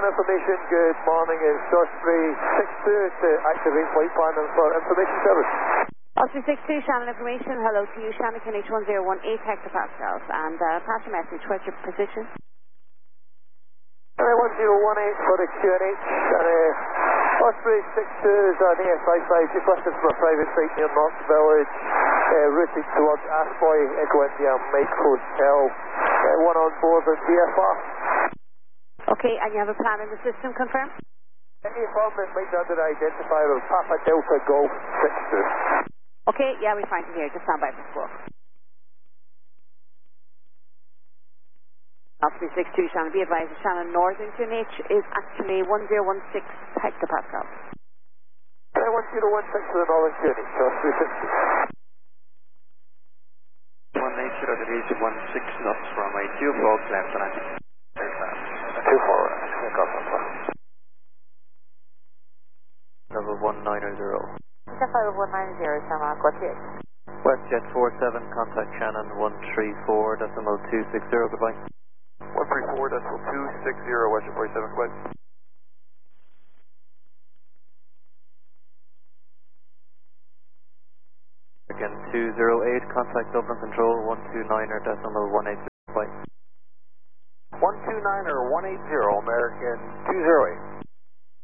information. Good morning. It's Osprey 62 to activate flight plan and for information service. Osprey 62, Shannon information. Hello to you, Shannon QNH 1018 hectopascals. And pass your message. What's your position? 1018 for the QNH. Osprey 62 is an AS55, just listed from a private site near North Village, routed towards Aspoy, Echo India, Mike Hotel, one on board the VFR. Okay, and you have a plan in the system, confirm? Any informant might be under the identifier of Papa Delta Golf 62. Okay, yeah, we find it here, just stand by for squawk. Osprey 62, Shannon, be advised, Shannon Northern QNH is actually 1016 hectopascals. 1016 for the Northern QNH, Osprey 62. 180 degrees, 16 knots from a 24 clamp tonight. 24, take off on top. Level 190. Level 190, Shamrock, what's it? WestJet 47, contact Shannon 134.260, goodbye. 134.260, WestJet 47, goodbye. Again, 208, contact Dublin Control 129.180, goodbye. 129 or 180, American 208.